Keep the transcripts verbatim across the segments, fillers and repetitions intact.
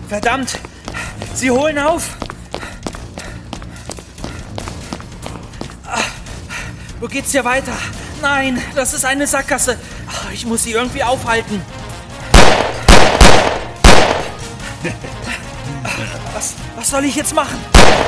Verdammt! Sie holen auf! Wo geht's hier weiter? Nein, das ist eine Sackgasse. Ich muss sie irgendwie aufhalten. Was, was soll ich jetzt machen?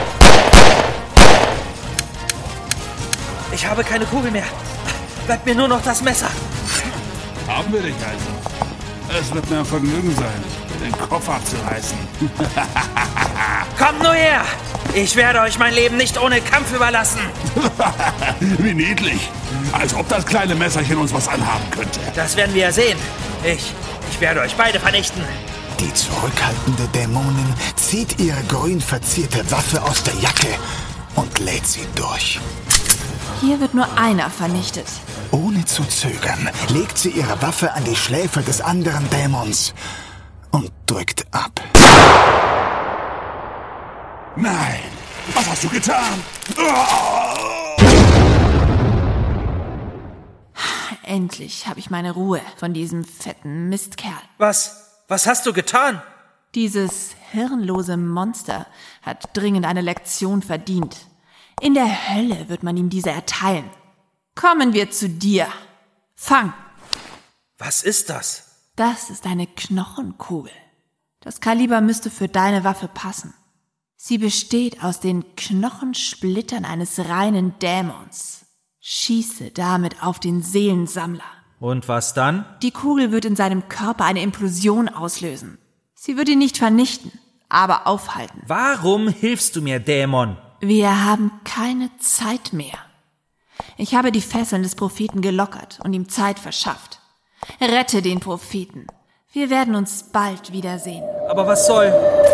Ich habe keine Kugel mehr. Bleibt mir nur noch das Messer. Haben wir dich also? Es wird mir ein Vergnügen sein, dir den Kopf abzureißen. Kommt nur her! Ich werde euch mein Leben nicht ohne Kampf überlassen. Wie niedlich. Als ob das kleine Messerchen uns was anhaben könnte. Das werden wir ja sehen. Ich, ich werde euch beide vernichten. Die zurückhaltende Dämonin zieht ihre grün verzierte Waffe aus der Jacke und lädt sie durch. Hier wird nur einer vernichtet. Ohne zu zögern legt sie ihre Waffe an die Schläfe des anderen Dämons und drückt ab. Nein! Was hast du getan? Endlich habe ich meine Ruhe von diesem fetten Mistkerl. Was? Was hast du getan? Dieses hirnlose Monster hat dringend eine Lektion verdient. In der Hölle wird man ihm diese erteilen. Kommen wir zu dir. Fang! Was ist das? Das ist eine Knochenkugel. Das Kaliber müsste für deine Waffe passen. Sie besteht aus den Knochensplittern eines reinen Dämons. Schieße damit auf den Seelensammler. Und was dann? Die Kugel wird in seinem Körper eine Implosion auslösen. Sie wird ihn nicht vernichten, aber aufhalten. Warum hilfst du mir, Dämon? Wir haben keine Zeit mehr. Ich habe die Fesseln des Propheten gelockert und ihm Zeit verschafft. Rette den Propheten. Wir werden uns bald wiedersehen. Aber was soll...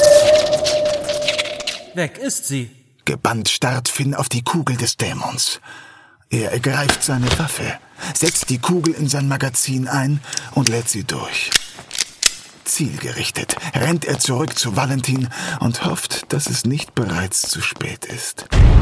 Weg ist sie. Gebannt starrt Finn auf die Kugel des Dämons. Er ergreift seine Waffe, setzt die Kugel in sein Magazin ein und lädt sie durch. Zielgerichtet rennt er zurück zu Valentin und hofft, dass es nicht bereits zu spät ist.